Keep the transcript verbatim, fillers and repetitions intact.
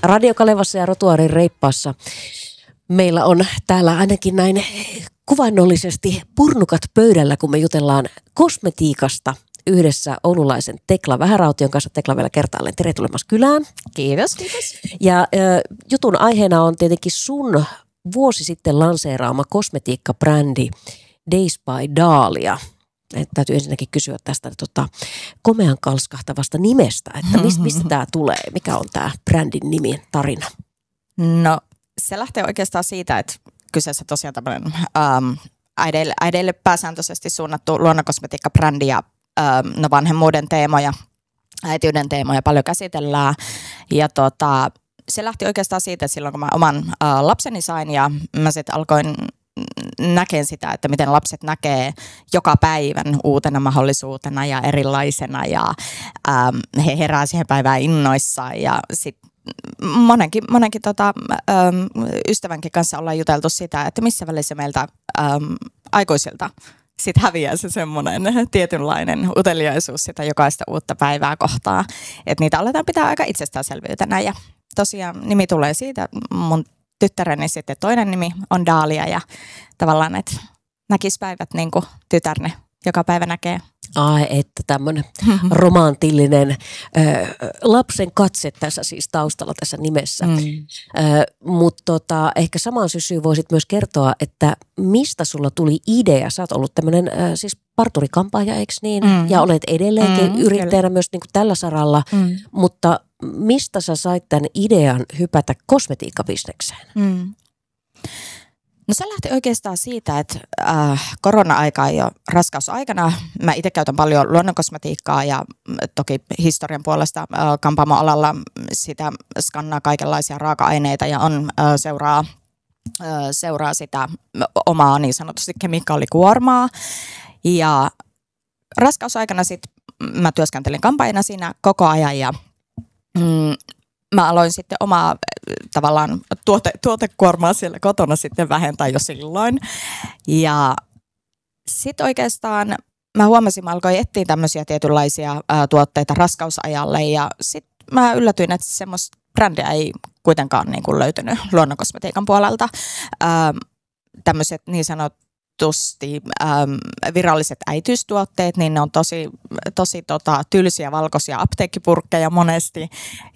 Radio Kalevassa ja Rotuaarin reippaassa meillä on täällä ainakin näin kuvainnollisesti purnukat pöydällä, kun me jutellaan kosmetiikasta yhdessä oululaisen Tekla Vähäraution kanssa. Tekla vielä kertaalleen tere tulemassa kylään. Kiitos, kiitos. Ja äh, jutun aiheena on tietenkin sun vuosi sitten lanseeraama kosmetiikkabrändi Days by Dahlia. Et täytyy ensinnäkin kysyä tästä tota, komean kalskahtavasta nimestä, että mistä, mistä tämä tulee, mikä on tämä brändin nimi, tarina? No se lähtee oikeastaan siitä, että kyseessä tosiaan tämmöinen ähm, äideille, äideille pääsääntöisesti suunnattu luonnonkosmetiikkabrändi ja ähm, no vanhemmuuden teemoja, äitiyden teemoja paljon käsitellään ja tota, se lähti oikeastaan siitä, että silloin kun mä oman äh, lapseni sain ja mä sitten alkoin näkeen sitä, että miten lapset näkee joka päivän uutena mahdollisuutena ja erilaisena ja ähm, he herää siihen päivään innoissaan ja sitten monenkin, monenkin tota, ähm, ystävänkin kanssa ollaan juteltu sitä, että missä välissä meiltä ähm, aikuisilta sit häviää se semmoinen tietynlainen uteliaisuus sitä jokaista uutta päivää kohtaa, että niitä aletaan pitää aika itsestäänselvyytenä ja tosiaan nimi tulee siitä, mun tyttäreni sitten toinen nimi on Dahlia ja tavallaan, että näkisi päivät niin kuin tytärne joka päivä näkee. Ai, että tämmöinen romanttinen ö, lapsen katse tässä siis taustalla tässä nimessä. Mm. Mutta tota, ehkä samaan syssyyn voisit myös kertoa, että mistä sulla tuli idea? Sä oot ollut tämmöinen ö, siis parturikampaaja, eikö niin? Mm. Ja olet edelleenkin mm, yrittäjänä kyllä. myös niin kuin tällä saralla, mm. mutta mistä sä sait tämän idean hypätä kosmetiikkabisnekseen? Mm. No se lähti oikeastaan siitä, että äh, korona-aika jo raskausaikana mä itse käytän paljon luonnonkosmetiikkaa ja toki historian puolesta äh, kampaamoalalla sitä skannaa kaikenlaisia raaka-aineita ja on äh, seuraa, äh, seuraa sitä omaa niin sanotusti kemikaalikuormaa. Ja raskausaikana sitten mä työskentelin kampaajana siinä koko ajan ja mm, mä aloin sitten omaa tavallaan tuote, tuotekuormaa siellä kotona sitten vähentää jo silloin. Ja sitten oikeastaan mä huomasin, mä alkoin etsiä tämmöisiä tietynlaisia ää, tuotteita raskausajalle ja sitten mä yllätyin, että semmoista brändiä ei kuitenkaan niin kuin löytynyt luonnonkosmetiikan puolelta. Ää, tämmöiset niin sanot Tusti, ähm, viralliset äitiystuotteet, niin ne on tosi, tosi tota, tylsiä valkoisia apteekkipurkkeja monesti.